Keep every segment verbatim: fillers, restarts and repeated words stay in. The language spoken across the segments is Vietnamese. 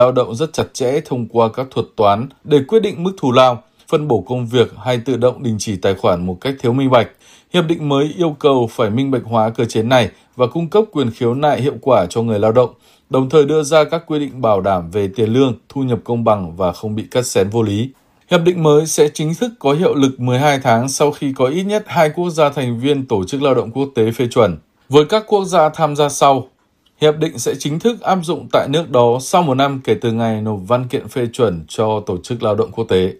lao động rất chặt chẽ thông qua các thuật toán để quyết định mức thù lao, phân bổ công việc hay tự động đình chỉ tài khoản một cách thiếu minh bạch. Hiệp định mới yêu cầu phải minh bạch hóa cơ chế này và cung cấp quyền khiếu nại hiệu quả cho người lao động, đồng thời đưa ra các quy định bảo đảm về tiền lương, thu nhập công bằng và không bị cắt xén vô lý. Hiệp định mới sẽ chính thức có hiệu lực mười hai tháng sau khi có ít nhất hai quốc gia thành viên Tổ chức Lao động Quốc tế phê chuẩn. Với các quốc gia tham gia sau, hiệp định sẽ chính thức áp dụng tại nước đó sau một năm kể từ ngày nộp văn kiện phê chuẩn cho Tổ chức Lao động Quốc tế.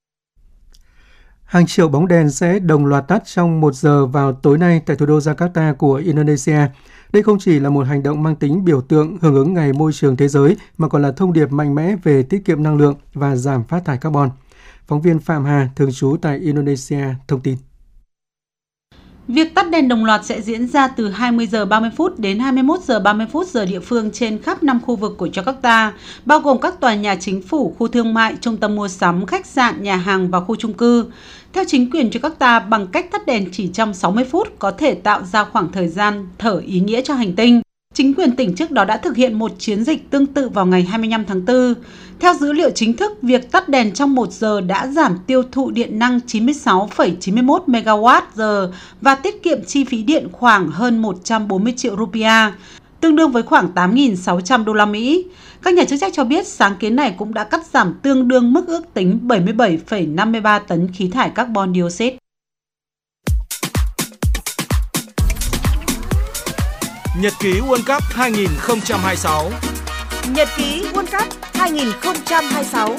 Hàng triệu bóng đèn sẽ đồng loạt tắt trong một giờ vào tối nay tại thủ đô Jakarta của Indonesia. Đây không chỉ là một hành động mang tính biểu tượng hưởng ứng Ngày Môi trường Thế giới, mà còn là thông điệp mạnh mẽ về tiết kiệm năng lượng và giảm phát thải carbon. Phóng viên Phạm Hà, thường trú tại Indonesia, thông tin. Việc tắt đèn đồng loạt sẽ diễn ra từ hai mươi giờ ba mươi phút đến hai mươi mốt giờ ba mươi phút giờ địa phương trên khắp năm khu vực của Jakarta, bao gồm các tòa nhà chính phủ, khu thương mại, trung tâm mua sắm, khách sạn, nhà hàng và khu chung cư. Theo chính quyền Jakarta, bằng cách tắt đèn chỉ trong sáu mươi phút có thể tạo ra khoảng thời gian thở ý nghĩa cho hành tinh. Chính quyền tỉnh trước đó đã thực hiện một chiến dịch tương tự vào ngày hai mươi lăm tháng tư. Theo dữ liệu chính thức, việc tắt đèn trong một giờ đã giảm tiêu thụ điện năng chín mươi sáu phẩy chín mươi mốt mê ga oát giờ và tiết kiệm chi phí điện khoảng hơn một trăm bốn mươi triệu rupiah, tương đương với khoảng tám nghìn sáu trăm đô la Mỹ. Các nhà chức trách cho biết sáng kiến này cũng đã cắt giảm tương đương mức ước tính bảy mươi bảy phẩy năm mươi ba tấn khí thải carbon dioxide. Nhật ký World Cup hai không hai sáu. Nhật ký World Cup hai không hai sáu.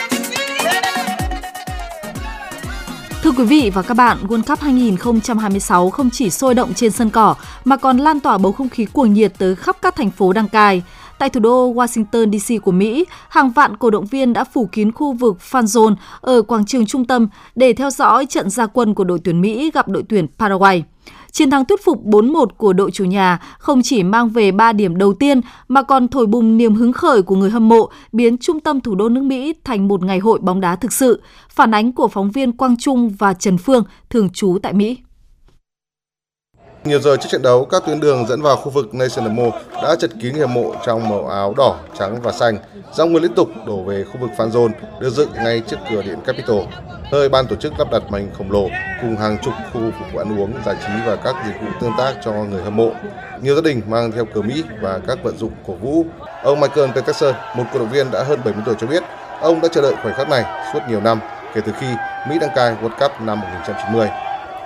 Thưa quý vị và các bạn, World Cup hai không hai sáu không chỉ sôi động trên sân cỏ mà còn lan tỏa bầu không khí cuồng nhiệt tới khắp các thành phố đăng cai. Tại thủ đô Washington đê xê của Mỹ, hàng vạn cổ động viên đã phủ kín khu vực Fan Zone ở quảng trường trung tâm để theo dõi trận ra quân của đội tuyển Mỹ gặp đội tuyển Paraguay. Chiến thắng thuyết phục bốn một của đội chủ nhà không chỉ mang về ba điểm đầu tiên mà còn thổi bùng niềm hứng khởi của người hâm mộ, biến trung tâm thủ đô nước Mỹ thành một ngày hội bóng đá thực sự. Phản ánh của phóng viên Quang Trung và Trần Phương, thường trú tại Mỹ. Nhiều giờ trước trận đấu, các tuyến đường dẫn vào khu vực National Mall đã chật kín người hâm mộ trong màu áo đỏ, trắng và xanh. Dòng người liên tục đổ về khu vực Fan Zone được dựng ngay trước cửa điện Capitol, nơi ban tổ chức lắp đặt màn hình khổng lồ cùng hàng chục khu phục vụ ăn uống, giải trí và các dịch vụ tương tác cho người hâm mộ. Nhiều gia đình mang theo cờ Mỹ và các vận dụng cổ vũ. Ông Michael Peterson, một cổ động viên đã hơn bảy mươi tuổi cho biết, ông đã chờ đợi khoảnh khắc này suốt nhiều năm kể từ khi Mỹ đăng cai World Cup năm một nghìn chín trăm chín mươi.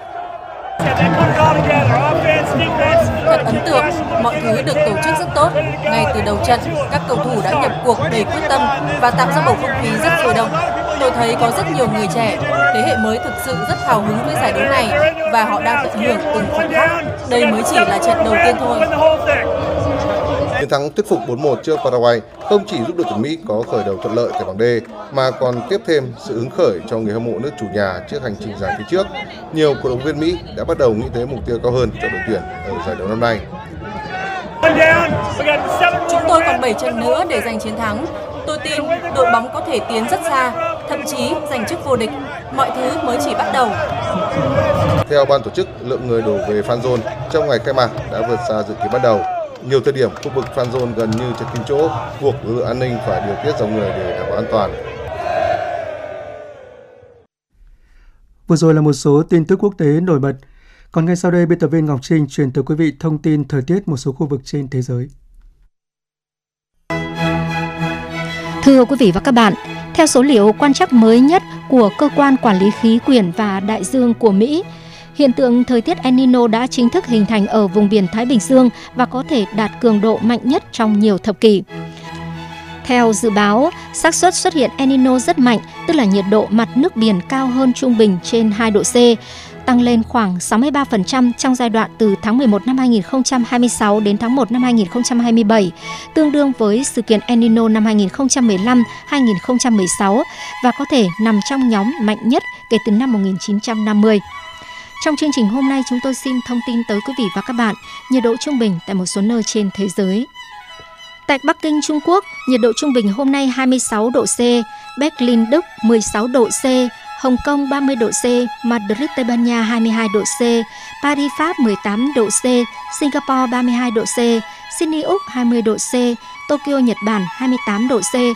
Thật ấn tượng, mọi thứ được tổ chức rất tốt. Ngay từ đầu trận, các cầu thủ đã nhập cuộc đầy quyết tâm và tạo ra bầu không khí rất sôi động. Tôi thấy có rất nhiều người trẻ, thế hệ mới thực sự rất hào hứng với giải đấu này và họ đang tận hưởng từng khoảnh khắc. Đây mới chỉ là trận đầu tiên thôi. Chiến thắng thuyết phục bốn một trước Paraguay không chỉ giúp đội tuyển Mỹ có khởi đầu thuận lợi tại bảng D mà còn tiếp thêm sự hứng khởi cho người hâm mộ nước chủ nhà trước hành trình dài phía trước. Nhiều cổ động viên Mỹ đã bắt đầu nghĩ tới mục tiêu cao hơn cho đội tuyển ở giải đấu năm nay. Chúng tôi còn bảy trận nữa để giành chiến thắng. Tôi tin đội bóng có thể tiến rất xa, thậm chí giành chức vô địch. Mọi thứ mới chỉ bắt đầu. Theo ban tổ chức, lượng người đổ về Fan Zone trong ngày khai mạc đã vượt xa dự kiến ban đầu. Nhiều thời điểm khu vực Fan Zone gần như chật kín chỗ, buộc lực lượng an ninh phải điều tiết dòng người để đảm bảo an toàn. Vừa rồi là một số tin tức quốc tế nổi bật. Còn ngay sau đây, biên tập viên Ngọc Trinh truyền tới quý vị thông tin thời tiết một số khu vực trên thế giới. Thưa quý vị và các bạn, theo số liệu quan trắc mới nhất của Cơ quan Quản lý Khí quyển và Đại dương của Mỹ, hiện tượng thời tiết El Nino đã chính thức hình thành ở vùng biển Thái Bình Dương và có thể đạt cường độ mạnh nhất trong nhiều thập kỷ. Theo dự báo, xác suất xuất hiện El Nino rất mạnh, tức là nhiệt độ mặt nước biển cao hơn trung bình trên hai độ C, tăng lên khoảng sáu mươi ba phần trăm trong giai đoạn từ tháng mười một năm hai nghìn không trăm hai mươi sáu đến tháng một năm hai nghìn không trăm hai mươi bảy, tương đương với sự kiện El Nino năm hai nghìn không trăm mười lăm đến hai nghìn không trăm mười sáu và có thể nằm trong nhóm mạnh nhất kể từ năm một nghìn chín trăm năm mươi. Trong chương trình hôm nay, chúng tôi xin thông tin tới quý vị và các bạn nhiệt độ trung bình tại một số nơi trên thế giới. Tại Bắc Kinh, Trung Quốc, nhiệt độ trung bình hôm nay hai mươi sáu độ C, Berlin, Đức mười sáu độ C, Hồng Kông ba mươi độ C, Madrid, Tây Ban Nha hai mươi hai độ C, Paris, Pháp mười tám độ C, Singapore ba mươi hai độ C, Sydney, Úc hai mươi độ C, Tokyo, Nhật Bản hai mươi tám độ C,